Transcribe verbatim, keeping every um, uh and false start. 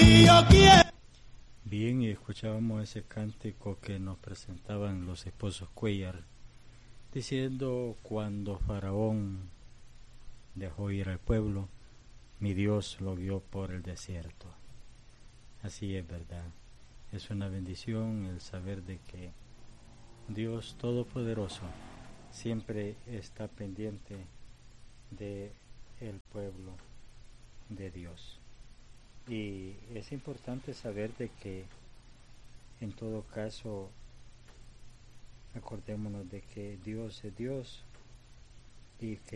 Bien, y escuchábamos ese cántico que nos presentaban los esposos Cuellar, diciendo: cuando Faraón dejó ir al pueblo, mi Dios lo guió por el desierto. Así es, verdad. Es una bendición el saber de que Dios Todopoderoso siempre está pendiente de el pueblo de Dios. Y es importante saber de que en todo caso acordémonos de que Dios es Dios y que